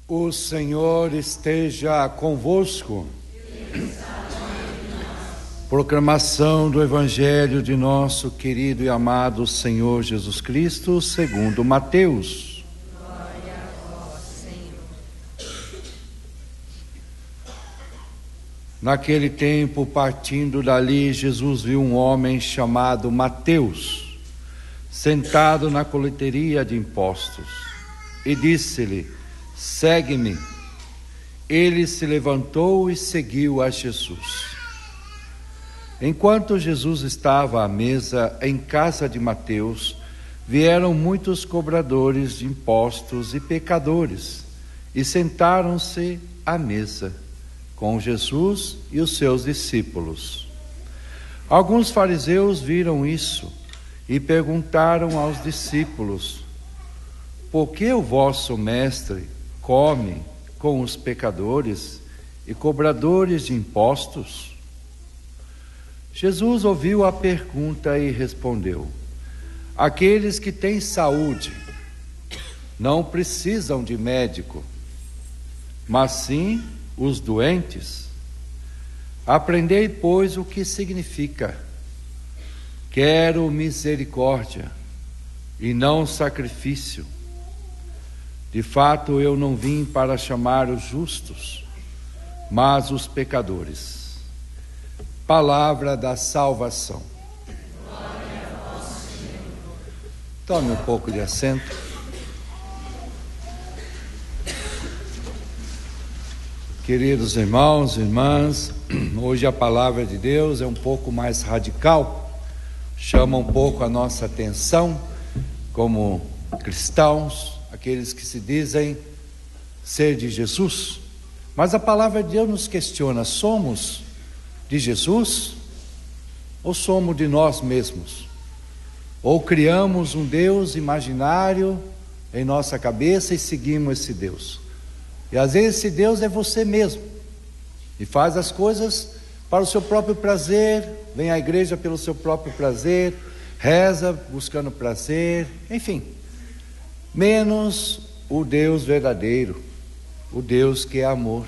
O Senhor esteja convosco. Proclamação do Evangelho de nosso querido e amado Senhor Jesus Cristo, segundo Mateus. Glória a vós, Senhor. Naquele tempo, partindo dali, Jesus viu um homem chamado Mateus, sentado na coleteria de impostos, e disse-lhe: segue-me. Ele se levantou e seguiu a Jesus. Enquanto Jesus estava à mesa em casa de Mateus, vieram muitos cobradores de impostos e pecadores, e sentaram-se à mesa com Jesus e os seus discípulos. Alguns fariseus viram isso e perguntaram aos discípulos: por que o vosso mestre come com os pecadores e cobradores de impostos? Jesus ouviu a pergunta e respondeu: aqueles que têm saúde não precisam de médico, mas sim os doentes. Aprendei, pois, o que significa: quero misericórdia e não sacrifício. De fato, eu não vim para chamar os justos, mas os pecadores. Palavra da salvação. Glória a vós, Senhor. Tome um pouco de assento. Queridos irmãos e irmãs, hoje a palavra de Deus é um pouco mais radical, chama um pouco a nossa atenção como cristãos, aqueles que se dizem ser de Jesus. Mas a palavra de Deus nos questiona: somos de Jesus ou somos de nós mesmos? Ou criamos um Deus imaginário em nossa cabeça e seguimos esse Deus? E às vezes esse Deus é você mesmo e faz as coisas para o seu próprio prazer, vem à igreja pelo seu próprio prazer, reza buscando prazer, enfim, menos o Deus verdadeiro, o Deus que é amor.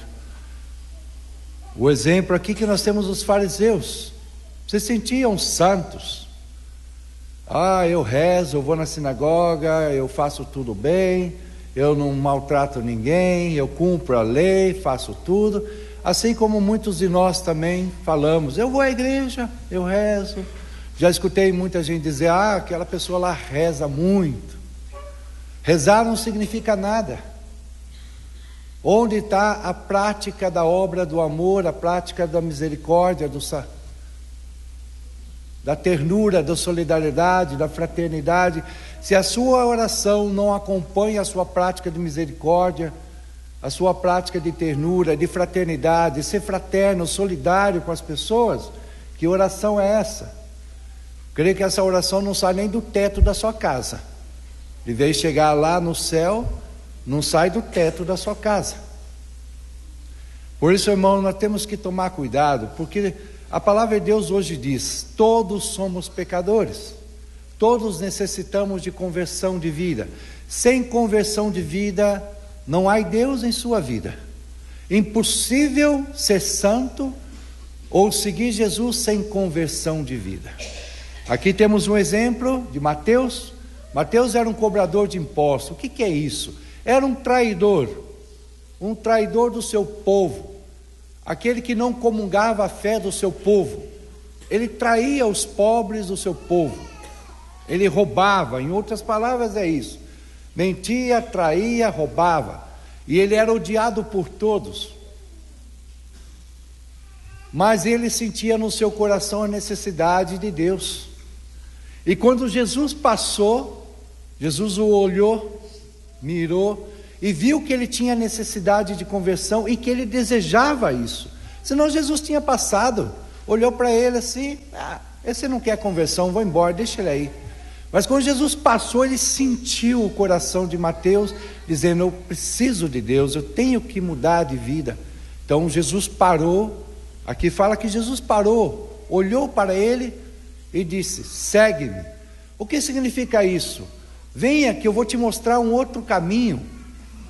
O exemplo aqui que nós temos os fariseus, se sentiam santos. Eu rezo, eu vou na sinagoga, eu faço tudo bem, eu não maltrato ninguém, eu cumpro a lei, faço tudo. Assim como muitos de nós também falamos: eu vou à igreja, eu rezo. Já escutei muita gente dizer: aquela pessoa lá reza muito. Rezar não significa nada. Onde está a prática da obra do amor, a prática da misericórdia, da ternura, da solidariedade, da fraternidade? Se a sua oração não acompanha a sua prática de misericórdia, a sua prática de ternura, de fraternidade, ser fraterno, solidário com as pessoas, que oração é essa? Creio que essa oração não sai nem do teto da sua casa. De vez de chegar lá no céu, não sai do teto da sua casa. Por isso, irmão, nós temos que tomar cuidado, porque a palavra de Deus hoje diz: todos somos pecadores, todos necessitamos de conversão de vida. Sem conversão de vida, não há Deus em sua vida. Impossível ser santo ou seguir Jesus sem conversão de vida. Aqui temos um exemplo de Mateus. Mateus era um cobrador de impostos. O que é isso? Era um traidor do seu povo, aquele que não comungava a fé do seu povo. Ele traía os pobres do seu povo, ele roubava, em outras palavras é isso: mentia, traía, roubava, e ele era odiado por todos. Mas ele sentia no seu coração a necessidade de Deus, e quando Jesus passou, Jesus o olhou, mirou e viu que ele tinha necessidade de conversão e que ele desejava isso. Senão Jesus tinha passado, olhou para ele assim: esse não quer conversão, vou embora, deixa ele aí. Mas quando Jesus passou, ele sentiu o coração de Mateus, dizendo: eu preciso de Deus, eu tenho que mudar de vida. Então Jesus parou. Aqui fala que Jesus parou, olhou para ele e disse: segue-me. O que significa isso? Venha que eu vou te mostrar um outro caminho.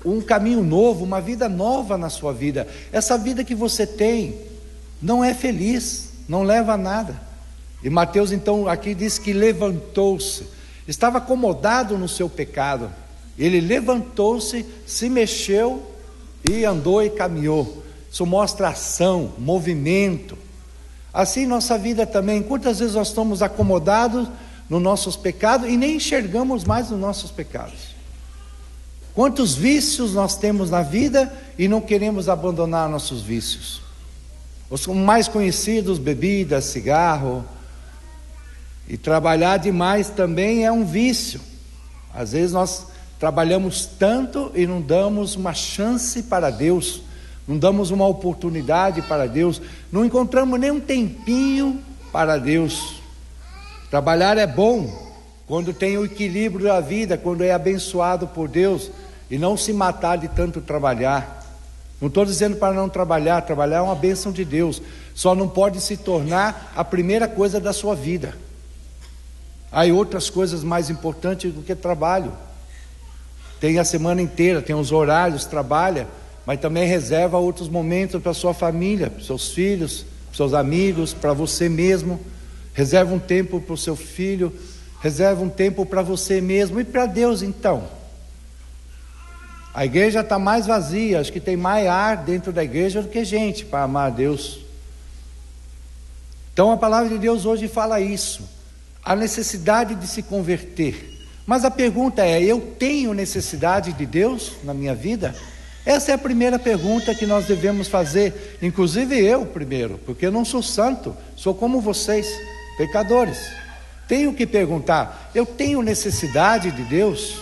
um caminho novo, uma vida nova na sua vida. Essa vida que você tem não é feliz, não leva a nada. E Mateus então aqui diz que levantou-se, estava acomodado no seu pecado, ele levantou-se, se mexeu e andou e caminhou. Isso mostra ação, movimento. Assim nossa vida também, quantas vezes nós estamos acomodados nos nossos pecados e nem enxergamos mais os nossos pecados. Quantos vícios nós temos na vida e não queremos abandonar nossos vícios. Os mais conhecidos, bebida, cigarro. E trabalhar demais também é um vício. Às vezes nós trabalhamos tanto e não damos uma chance para Deus, não damos uma oportunidade para Deus, não encontramos nem um tempinho para Deus. Trabalhar é bom quando tem o equilíbrio da vida, quando é abençoado por Deus, e não se matar de tanto trabalhar. Não estou dizendo para não trabalhar, trabalhar é uma bênção de Deus, só não pode se tornar a primeira coisa da sua vida. Há outras coisas mais importantes do que trabalho. Tem a semana inteira, tem os horários, trabalha, mas também reserva outros momentos para a sua família, para os seus filhos, para os seus amigos, para você mesmo. Reserva um tempo para o seu filho, reserva um tempo para você mesmo e para Deus então. A igreja está mais vazia, acho que tem mais ar dentro da igreja do que gente para amar a Deus. Então a palavra de Deus hoje fala isso, a necessidade de se converter. Mas a pergunta é, eu tenho necessidade de Deus na minha vida? Essa é a primeira pergunta que nós devemos fazer, inclusive eu primeiro, porque eu não sou santo, sou como vocês, pecadores. Tenho que perguntar, eu tenho necessidade de Deus?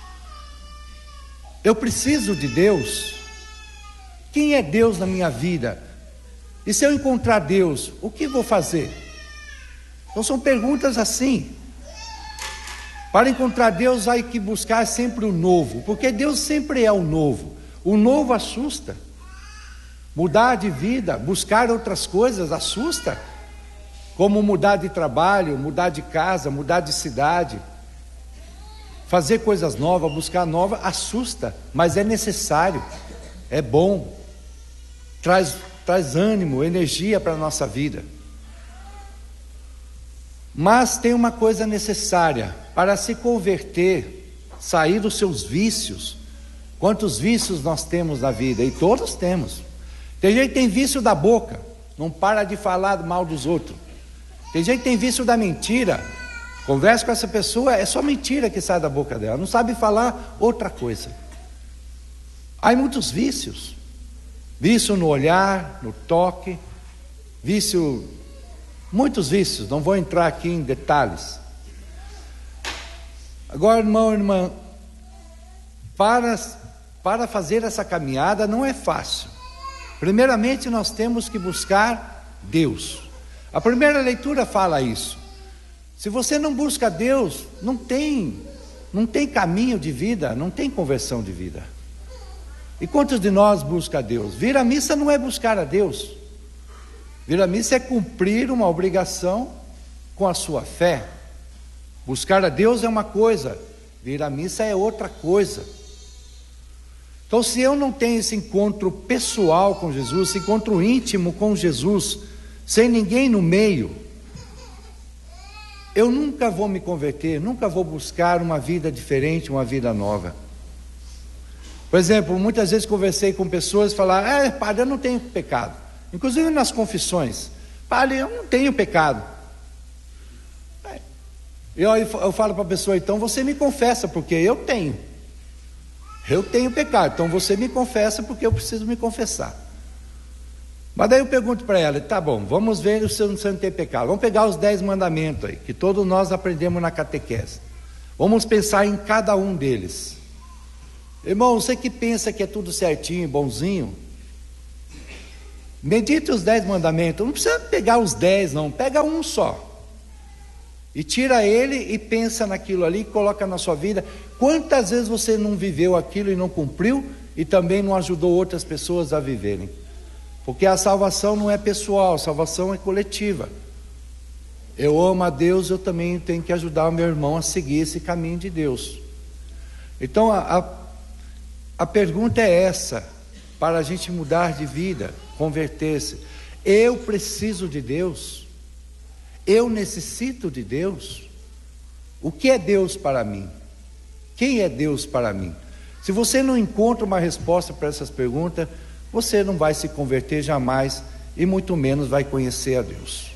Eu preciso de Deus? Quem é Deus na minha vida? E se eu encontrar Deus, o que vou fazer? Então são perguntas assim. Para encontrar Deus, há que buscar sempre o novo, porque Deus sempre é o novo. O novo assusta. Mudar de vida, buscar outras coisas assusta. Como mudar de trabalho, mudar de casa, mudar de cidade. Fazer coisas novas, buscar nova, assusta, mas é necessário, é bom, traz ânimo, energia para a nossa vida. Mas tem uma coisa necessária, para se converter, sair dos seus vícios. Quantos vícios nós temos na vida? E todos temos. Tem gente que tem vício da boca, não para de falar mal dos outros. Tem gente que tem vício da mentira. Conversa com essa pessoa, é só mentira que sai da boca dela, não sabe falar outra coisa. Há muitos vícios. Vício no olhar, no toque, muitos vícios, não vou entrar aqui em detalhes. Agora, irmão e irmã, para fazer essa caminhada não é fácil. Primeiramente nós temos que buscar Deus. A primeira leitura fala isso. Se você não busca Deus, não tem caminho de vida, não tem conversão de vida. E quantos de nós buscam a Deus? Vir à missa não é buscar a Deus. Vir à missa é cumprir uma obrigação com a sua fé. Buscar a Deus é uma coisa, vir à missa é outra coisa. Então, se eu não tenho esse encontro pessoal com Jesus, esse encontro íntimo com Jesus, sem ninguém no meio, eu nunca vou me converter, nunca vou buscar uma vida diferente, uma vida nova. Por exemplo, muitas vezes conversei com pessoas e falaram, padre, eu não tenho pecado. Inclusive nas confissões, padre, eu não tenho pecado. Eu falo para a pessoa, então você me confessa, porque eu tenho pecado, então você me confessa porque eu preciso me confessar. Mas daí eu pergunto para ela, tá bom, vamos ver se você não tem pecado. Vamos pegar os 10 mandamentos aí, que todos nós aprendemos na catequese. Vamos pensar em cada um deles. Irmão, você que pensa que é tudo certinho, bonzinho, medite os 10 mandamentos. Não precisa pegar os 10 não, pega um só. E tira ele e pensa naquilo ali, coloca na sua vida. Quantas vezes você não viveu aquilo e não cumpriu, e também não ajudou outras pessoas a viverem? Porque a salvação não é pessoal, a salvação é coletiva. Eu amo a Deus, eu também tenho que ajudar o meu irmão a seguir esse caminho de Deus. Então a A pergunta é essa, para a gente mudar de vida, converter-se. Eu preciso de Deus? Eu necessito de Deus? O que é Deus para mim? Quem é Deus para mim? Se você não encontra uma resposta para essas perguntas, você não vai se converter jamais e muito menos vai conhecer a Deus.